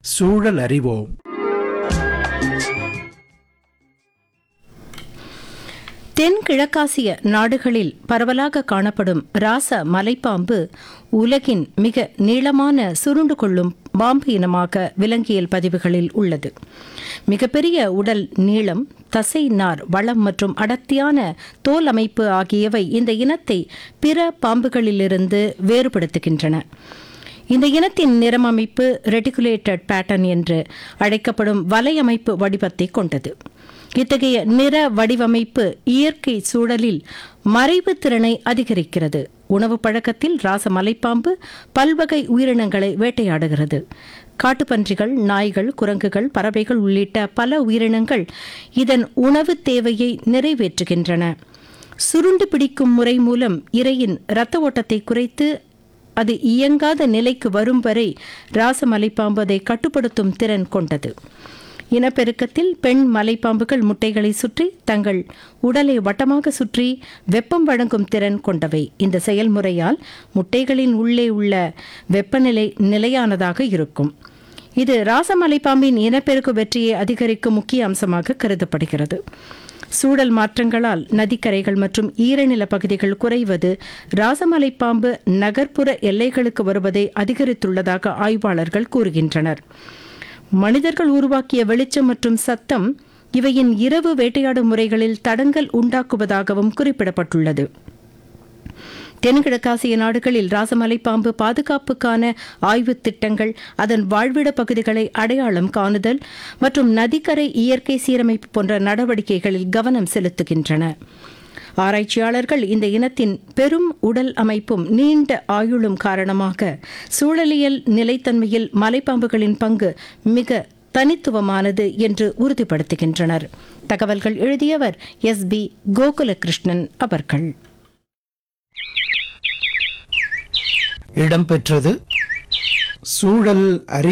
சூழல் அறிவோம். தென்கிழக்காசிய நாடுகளில் பரவலாக காணப்படும் ராச மலைப்பாம்பு உலகின் மிக நீளமான சுருண்டு கொள்ளும் பாம்பு இனமாக விலங்கியல் பதிவுகளில் உள்ளது. மிகப்பெரிய உடல் நீளம், தசை நார் வளம் மற்றும் அடர்த்தியான தோல் அமைப்பு ஆகியவை இந்த இனத்தை பிற பாம்புகளிலிருந்து வேறுபடுத்துகின்றன. இந்த இனத்தின் நிறமமைப்பு ரெட்டிகுலேட்டட் பேட்டர்ன் என்று அழைக்கப்படும் வலையமைப்பு வடிவத்தை கொண்டது. இத்தகைய நிற வடிவமைப்பு இயற்கை சூழலில் மறைவு திறனை அதிகரிக்கிறது. உணவு பழக்கத்தில் ராச மலைப்பாம்பு பல்வகை உயிரினங்களை வேட்டையாடுகிறது. காட்டுப்பன்றிகள், நாய்கள், குரங்குகள், பறவைகள் உள்ளிட்ட பல உயிரினங்கள் இதன் உணவு தேவையை நிறைவேற்றுகின்றன. சுருண்டு பிடிக்கும் முறை மூலம் இரையின் இரத்த ஓட்டத்தை குறைத்து அது இயங்காத நிலைக்கு வரும் வரை ராச மலைப்பாம்பு அதை கட்டுப்படுத்தும் திறன் கொண்டது. இனப்பெருக்கத்தில் பெண் மலைப்பாம்புகள் முட்டைகளை சுற்றி தங்கள் உடலை வட்டமாக சுற்றி வெப்பம் வழங்கும் திறன் கொண்டவை. இந்த செயல்முறையால் முட்டைகளின் உள்ளே உள்ள வெப்பநிலை நிலையானதாக இருக்கும். இது ராச மலைப்பாம்பின் இனப்பெருக்க வெற்றியை அதிகரிக்கும் முக்கிய அம்சமாக கருதப்படுகிறது. சூழல் மாற்றங்களால் நதிக்கரைகள் மற்றும் ஈரநில பகுதிகள் குறைவது ராசமலைப்பாம்பு நகர்ப்புற எல்லைகளுக்கு வருவதை அதிகரித்துள்ளதாக ஆய்வாளர்கள் கூறுகின்றனர். மனிதர்கள் உருவாக்கிய வெளிச்சம் மற்றும் சத்தம் இவையின் இரவு வேட்டையாடும் முறைகளில் தடங்கல் உண்டாக்குவதாகவும் குறிப்பிடப்பட்டுள்ளது. தென்கிழக்காசிய நாடுகளில் ராசமலைப்பாம்பு பாதுகாப்புக்கான ஆய்வு திட்டங்கள், அதன் வாழ்விட பகுதிகளை அடையாளம் காணுதல் மற்றும் நதிக்கரை இயற்கை சீரமைப்பு போன்ற நடவடிக்கைகளில் கவனம் செலுத்துகின்றன. ஆராய்ச்சியாளர்கள் இந்த இனத்தின் பெரும் உடல் அமைப்பும் நீண்ட ஆயுளும் காரணமாக சூழலியல் நிலைத்தன்மையில் மலைப்பாம்புகளின் பங்கு மிக தனித்துவமானது என்று உறுதிப்படுத்துகின்றனர். தகவல்கள் எழுதியவர் SB கோகுலகிருஷ்ணன் அவர்கள். இடம்பெற்றது சூழல் அறி